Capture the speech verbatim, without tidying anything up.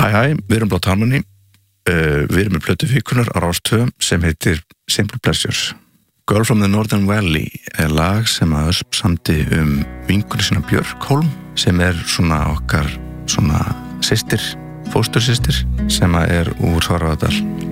Hæ hæ, við erum Blátt Harmony, uh, við erum með plötu vikunar á Rás tvö sem heitir Simple Pleasures. Girl from the Northern Valley er lag sem að Ösp samdi um vinkunni sína Björk Hólm sem er svona okkar svona systir, fóstursystir sem að er úr Svarfaðardal.